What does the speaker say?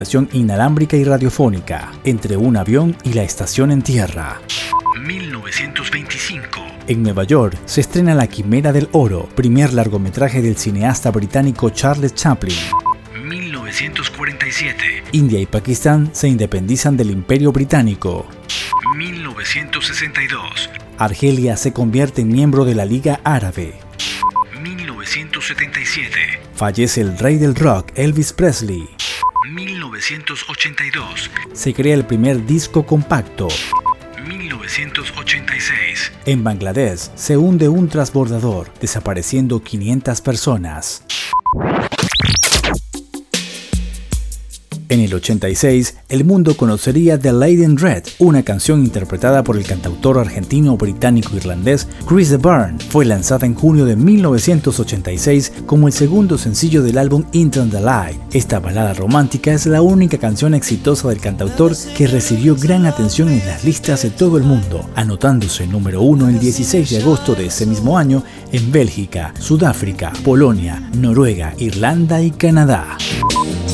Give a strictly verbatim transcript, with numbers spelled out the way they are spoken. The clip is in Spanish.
inalámbrica y radiofónica entre un avión y la estación en tierra. mil novecientos veinticinco. En Nueva York se estrena La Quimera del Oro, primer largometraje del cineasta británico Charles Chaplin. mil novecientos cuarenta y siete. India y Pakistán se independizan del Imperio Británico. mil novecientos sesenta y dos. Argelia se convierte en miembro de la Liga Árabe. mil novecientos setenta y siete. Fallece el rey del rock, Elvis Presley. mil novecientos ochenta y dos. Se crea el primer disco compacto. mil novecientos ochenta y seis. En Bangladesh se hunde un transbordador, desapareciendo quinientas personas. En el ochenta y seis, el mundo conocería The Lady in Red, una canción interpretada por el cantautor argentino-británico-irlandés Chris de Burgh. Fue lanzada en junio de mil novecientos ochenta y seis como el segundo sencillo del álbum Into the Light. Esta balada romántica es la única canción exitosa del cantautor que recibió gran atención en las listas de todo el mundo, anotándose número uno el dieciséis de agosto de ese mismo año en Bélgica, Sudáfrica, Polonia, Noruega, Irlanda y Canadá.